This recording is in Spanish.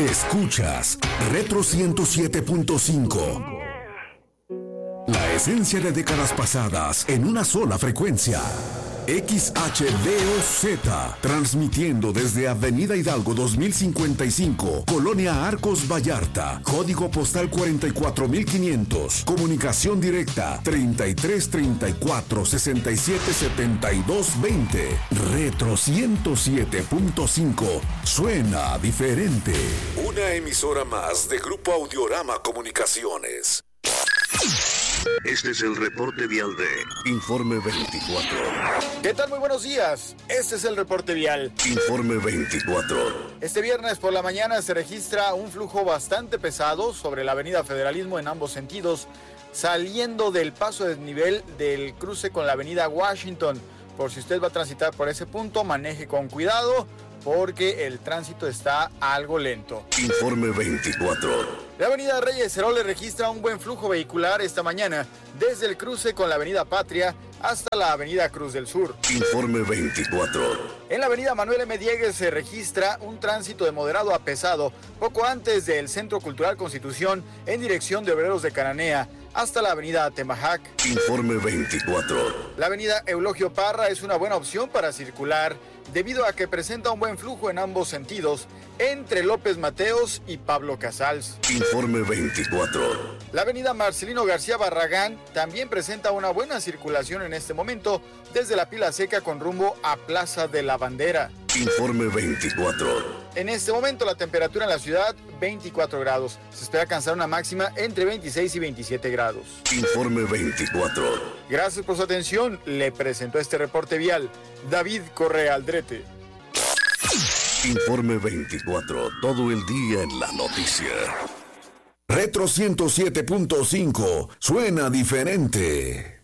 Escuchas Retro 107.5. La esencia de décadas pasadas en una sola frecuencia. XHDOZ, transmitiendo desde Avenida Hidalgo 2055, Colonia Arcos Vallarta, código postal 44500, comunicación directa 3334-677220, Retro 107.5, suena diferente. Una emisora más de Grupo Audiorama Comunicaciones. Este es el reporte vial de Informe 24. ¿Qué tal? Muy buenos días. Este es el reporte vial. Informe 24. Este viernes por la mañana se registra un flujo bastante pesado sobre la avenida Federalismo en ambos sentidos, saliendo del paso de desnivel del cruce con la avenida Washington. Por si usted va a transitar por ese punto, maneje con cuidado porque el tránsito está algo lento. Informe 24. La avenida Reyes Heroles registra un buen flujo vehicular esta mañana, desde el cruce con la avenida Patria hasta la avenida Cruz del Sur. Informe 24. En la avenida Manuel M. Diegues se registra un tránsito de moderado a pesado, poco antes del Centro Cultural Constitución, en dirección de Obreros de Cananea, hasta la avenida Atemajac. Informe 24. La avenida Eulogio Parra es una buena opción para circular, debido a que presenta un buen flujo en ambos sentidos, entre López Mateos y Pablo Casals. Informe 24. La avenida Marcelino García Barragán también presenta una buena circulación en este momento, desde la Pila Seca con rumbo a Plaza de la Bandera. Informe 24. En este momento la temperatura en la ciudad, 24 grados. Se espera alcanzar una máxima entre 26 y 27 grados. Informe 24. Gracias por su atención. Le presentó este reporte vial David Correa Aldrete. Informe 24. Todo el día en la noticia. Retro 107.5, suena diferente.